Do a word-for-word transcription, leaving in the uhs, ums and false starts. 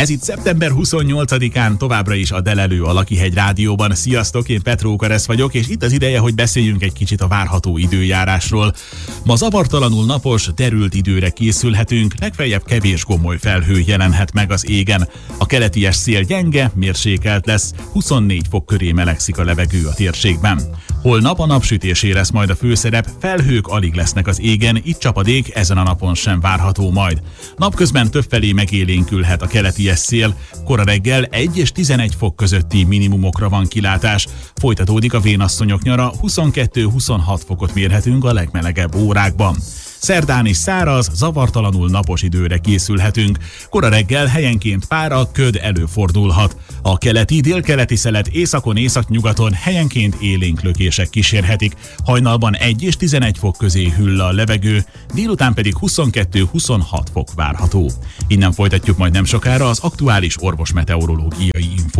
Ez itt szeptember huszonnyolcadikán továbbra is a Delelő a Lakihegy Rádióban. Sziasztok, én Petró Karesz vagyok, és itt az ideje, hogy beszéljünk egy kicsit a várható időjárásról. Ma zavartalanul napos, derült időre készülhetünk, legfeljebb kevés gomoly felhő jelenhet meg az égen. A keleties szél gyenge, mérsékelt lesz, huszonnégy fok köré melegszik a levegő a térségben. Holnap a napsütésé lesz majd a főszerep, felhők alig lesznek az égen, itt csapadék ezen a napon sem várható majd. Napközben többfelé megélénkülhet a keleties szél, kora reggel egy és tizenegy fok közötti minimumokra van kilátás. Folytatódik a vénasszonyok nyara, huszonkettő-huszonhat fokot mérhetünk a legmelegebb órákban. Szerdán is száraz, zavartalanul napos időre készülhetünk. Kora reggel helyenként pára, köd előfordulhat. A keleti, délkeleti szelet északon, északnyugaton helyenként élénk lökések kísérhetik. Hajnalban egy és tizenegy fok közé hűl a levegő, délután pedig huszonkettő-huszonhat fok várható. Innen folytatjuk majd nem sokára az aktuális orvosmeteorológiai infót.